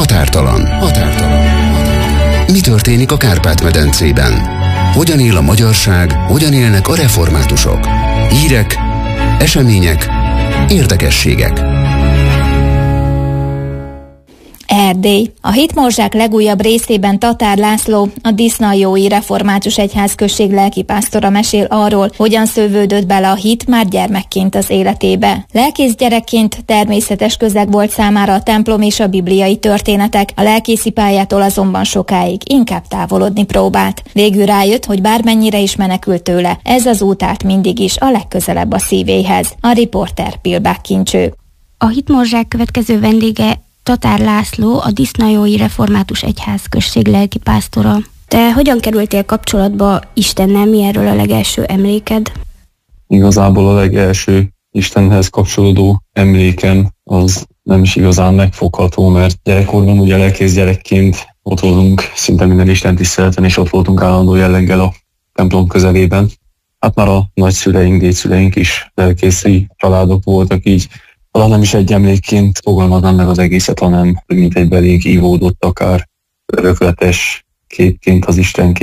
Határtalan. Mi történik a Kárpát-medencében? Hogyan él a magyarság, hogyan élnek a reformátusok? Hírek, események, érdekességek. Erdély. A hitmorzsák legújabb részében Tatár László, a Disznajói Református Egyházközség lelkipásztora mesél arról, hogyan szövődött bele a hit már gyermekként az életébe. Lelkész gyerekként természetes közeg volt számára a templom és a bibliai történetek, a lelkészi pályától azonban sokáig inkább távolodni próbált. Végül rájött, hogy bármennyire is menekült tőle, ez az út állt mindig is a legközelebb a szívéhez. A riporter Pilbák Kincső. A hitmorzsák következő vendége Tatár László, a Disznajói Református Egyházközség lelkipásztora. Te hogyan kerültél kapcsolatba Istennel, mi erről a legelső emléked? Igazából a legelső Istenhez kapcsolódó emlékem az nem is igazán megfogható, mert gyerekkorban ugye lelkész gyerekként ott voltunk szinte minden istentiszteleten, és ott voltunk állandó jelleggel a templom közelében. Hát már a nagyszüleink, dédszüleink is lelkészi családok voltak, így talán nem is egy emlékként fogalmaznám meg az egészet, hanem mint egy belénk ívódott akár örökletes képként az Isten